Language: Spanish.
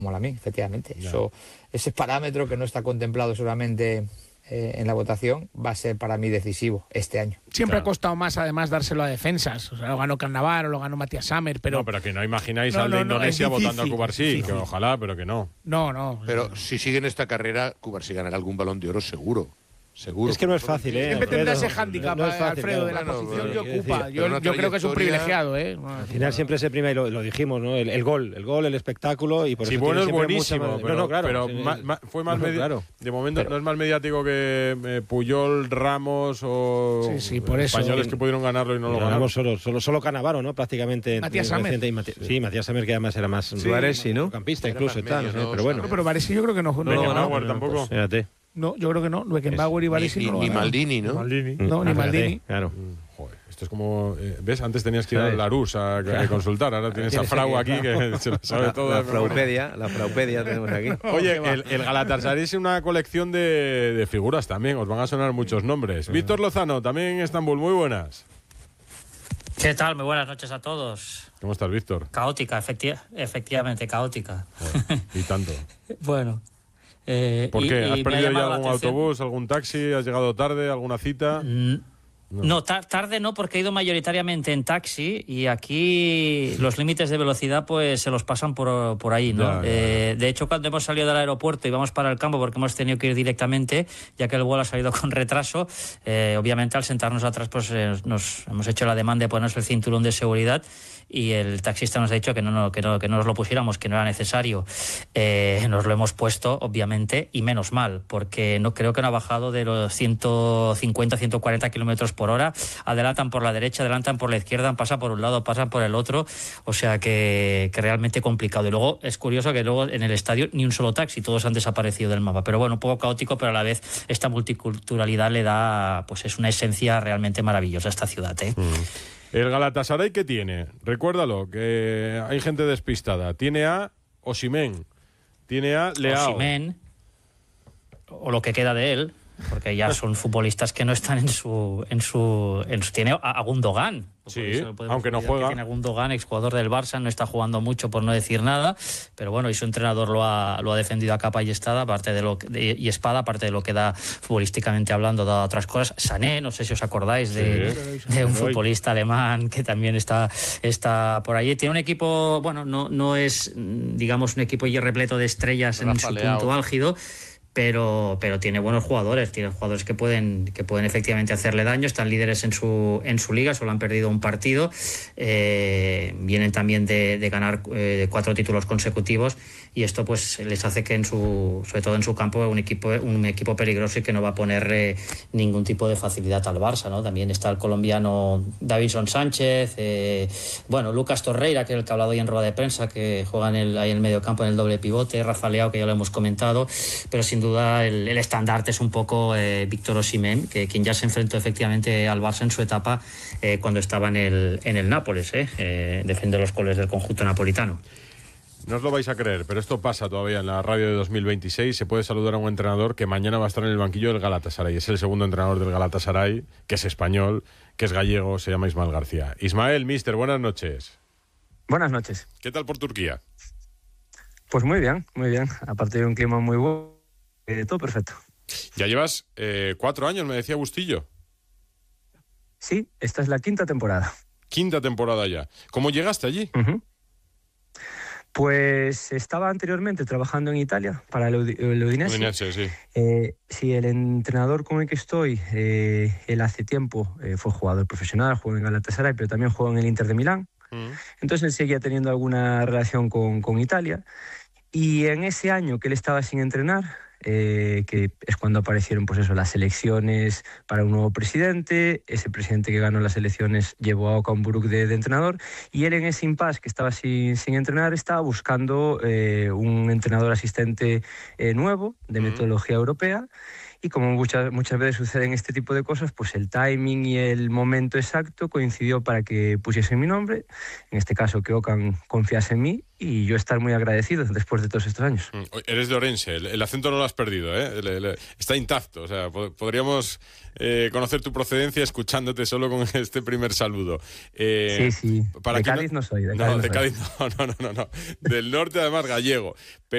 como la mí, efectivamente. Ya. Ese parámetro que no está contemplado solamente en la votación va a ser para mí decisivo este año. Siempre Claro. ha costado más, además, dárselo a defensas. O sea, lo ganó Cannavaro, lo ganó Matías Sammer, pero... No, pero que no imagináis No, al de no, no, Indonesia es votando a difícil, Cubarsí, es que difícil. ojalá, pero que no. No. Pero si siguen esta carrera, Cubarsí ganará algún Balón de Oro seguro. Seguro. Es que no es fácil, ¿eh? Siempre tendrá ese Alfredo, hándicap, no es fácil, Alfredo, de la claro. posición Bueno, que ocupa. pero una Yo creo que es un trayectoria- privilegiado, ¿eh? Al final siempre se prima, y lo dijimos, ¿no? El gol, el espectáculo, y por Sí, eso bueno, es tiene siempre mucha buenísimo, más- pero, claro, pero sí, fue más no, claro. de momento no es más mediático que Puyol, Ramos o Sí, por eso. españoles que pudieron ganarlo y no lo ganaron. Ganamos solo Cannavaro, ¿no? Prácticamente. Matías en Sammer. reciente, y Matías Sammer, que además era más Baresi, ¿no? campista Era incluso más y tal, medio, no sé, ¿no? pero bueno. No, pero Baresi yo creo que no No, ganó. Beckenbauer tampoco. Fíjate. No, yo creo que no. Beckenbauer y Baresi Ni no lo ganaron. Maldini, ¿no? Maldini. No, ni Fíjate, Maldini. Claro. Joder, esto es como... ¿ves? Antes tenías que ir a ¿Sabes? Larus a consultar. Ahora tienes a Tienes Frau aquí, aquí que se lo sabe todo. La Fraupedia tenemos aquí. Oye, el Galatasaray es una colección de figuras también. Os van a sonar muchos nombres. Víctor Lozano, también en Estambul. Muy buenas. ¿Qué tal? Muy buenas noches a todos. ¿Cómo estás, Víctor? Caótica, efectivamente caótica. Joder, y tanto. Bueno. ¿Por y- qué? y ¿Has me ha perdido ya llamado la algún atención. autobús, algún taxi? ¿Has llegado tarde? ¿Alguna cita? No, tarde no, porque he ido mayoritariamente en taxi y aquí los límites de velocidad pues se los pasan por ahí, ¿no? Ya. De hecho, cuando hemos salido del aeropuerto y vamos para el campo, porque hemos tenido que ir directamente, ya que el vuelo ha salido con retraso, obviamente al sentarnos atrás pues nos hemos hecho la demanda de ponernos el cinturón de seguridad y el taxista nos ha dicho que no nos lo pusiéramos, que no era necesario. Nos lo hemos puesto, obviamente, y menos mal, porque no creo que no ha bajado de los 150, 140 kilómetros por hora. Adelantan por la derecha, adelantan por la izquierda, pasan por un lado, pasan por el otro. O sea que realmente complicado. Y luego es curioso que luego en el estadio ni un solo taxi, todos han desaparecido del mapa. Pero bueno, un poco caótico, pero a la vez esta multiculturalidad le da, pues es una esencia realmente maravillosa a esta ciudad, ¿eh? ¿El Galatasaray qué tiene? Recuérdalo, que hay gente despistada. Tiene a Osimhen, tiene a Leao. Osimhen, o lo que queda de él, porque ya son futbolistas que no están en su tiene a Gundogan. Sí, Eso lo podemos aunque no olvidar, que juega. tiene a Gundogan, exjugador del Barça, no está jugando mucho por no decir nada, pero bueno, y su entrenador lo ha defendido a capa y espada, aparte de aparte de lo que da futbolísticamente hablando, da otras cosas. Sané, no sé si os acordáis de un futbolista alemán que también está por ahí. Tiene un equipo, bueno, no es, digamos, un equipo ya repleto de estrellas en Rafa su Leao. punto álgido, pero tiene buenos jugadores, tiene jugadores que pueden efectivamente hacerle daño, están líderes en su liga, solo han perdido un partido, vienen también de ganar 4 títulos consecutivos y esto pues les hace que sobre todo en su campo un equipo peligroso y que no va a poner ningún tipo de facilidad al Barça, ¿no? También está el colombiano Davinson Sánchez, Lucas Torreira, que es el que ha hablado hoy en rueda de prensa, que juega ahí en el medio campo en el doble pivote, Rafa Leao, que ya lo hemos comentado, pero sin duda el estandarte es un poco Víctor Osimhen, quien ya se enfrentó efectivamente al Barça en su etapa cuando estaba en el Nápoles, defiende los goles del conjunto napolitano. No os lo vais a creer, pero esto pasa todavía en la radio de 2026. Se puede saludar a un entrenador que mañana va a estar en el banquillo del Galatasaray. Es el segundo entrenador del Galatasaray, que es español, que es gallego, se llama Ismael García. Ismael, mister, buenas noches. Buenas noches. ¿Qué tal por Turquía? Pues muy bien, muy bien. Aparte de un clima muy bueno, todo perfecto. Ya llevas 4 años, me decía Bustillo. Sí, esta es la 5ª temporada. 5ª temporada ya. ¿Cómo llegaste allí? Uh-huh. Pues estaba anteriormente trabajando en Italia para el Udinese. Udinese, sí. Sí, el entrenador con el que estoy, él hace tiempo fue jugador profesional, jugó en Galatasaray, pero también jugó en el Inter de Milán. Entonces él seguía teniendo alguna relación con Italia. Y en ese año que él estaba sin entrenar, que es cuando aparecieron pues eso, las elecciones para un nuevo presidente, ese presidente que ganó las elecciones llevó a Okan Buruk de entrenador, y él en ese impasse que estaba sin entrenar estaba buscando un entrenador asistente nuevo de metodología europea. Y como muchas veces suceden este tipo de cosas, pues el timing y el momento exacto coincidió para que pusiese mi nombre, en este caso que Okan confiase en mí, y yo estar muy agradecido después de todos estos años. Eres de Orense, el acento no lo has perdido, ¿eh? Está intacto, o sea, podríamos conocer tu procedencia escuchándote solo con este primer saludo. Sí, para de que Cádiz no soy. De Cádiz no, del norte además gallego.